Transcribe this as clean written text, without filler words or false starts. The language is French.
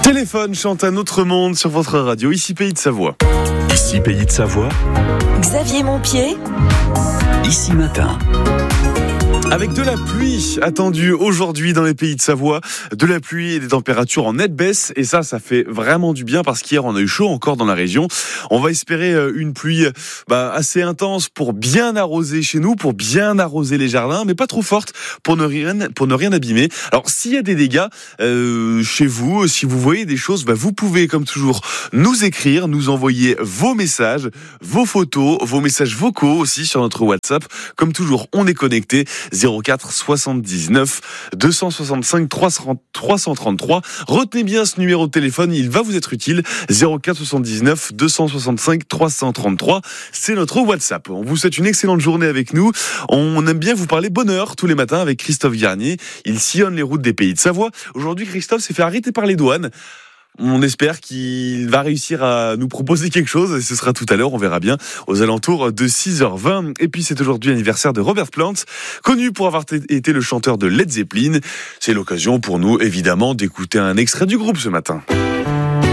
Téléphone chante un autre monde sur votre radio, ici Pays de Savoie. Ici Pays de Savoie. Xavier Montpied. Ici Matin. Avec de la pluie attendue aujourd'hui dans les Pays de Savoie, de la pluie et des températures en nette baisse, et ça fait vraiment du bien parce qu'hier on a eu chaud encore dans la région. On va espérer une pluie assez intense pour bien arroser chez nous, pour bien arroser les jardins, mais pas trop forte pour ne rien abîmer. Alors s'il y a des dégâts chez vous, si vous voyez des choses, vous pouvez comme toujours nous écrire, nous envoyer vos messages, vos photos, vos messages vocaux aussi sur notre WhatsApp. Comme toujours, on est connecté. 04 79 265 333. Retenez bien ce numéro de téléphone, il va vous être utile. 04 79 265 333. C'est notre WhatsApp. On vous souhaite une excellente journée avec nous. On aime bien vous parler bonheur tous les matins avec Christophe Garnier. Il sillonne les routes des Pays de Savoie. Aujourd'hui, Christophe s'est fait arrêter par les douanes. On espère qu'il va réussir à nous proposer quelque chose et ce sera tout à l'heure, on verra bien, aux alentours de 6h20. Et puis c'est aujourd'hui l'anniversaire de Robert Plant, connu pour avoir été le chanteur de Led Zeppelin. C'est l'occasion pour nous, évidemment, d'écouter un extrait du groupe ce matin.